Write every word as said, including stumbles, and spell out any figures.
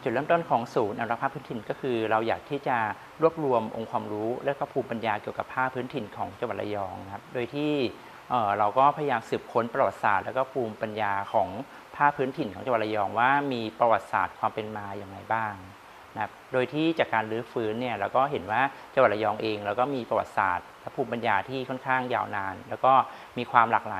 จุดเริ่มต้นของศูนย์อนุรักษ์ผ้าพื้นถิ่นก็คือเราอยากที่จะรวบรวมองค์ความรู้และก็ภูมิปัญญาเกี่ยวกับผ้าพื้นถิ่นของจังหวัดระยองนะครับโดยที่เอ่อเราก็พยายามสืบค้นประวัติศาสตร์และก็ภูมิปัญญาของผ้าพื้นถิ่นของจังหวัดระยองว่ามีประวัติศาสตร์ความเป็นมาอย่างไรบ้างนะครับโดยที่จากการรื้อฟื้นเนี่ยเราก็เห็นว่าจังหวัดระยองเองเราก็มีประวัติศาสตร์และภูมิปัญญาที่ค่อนข้างยาวนานแล้วก็มีความหลากหลาย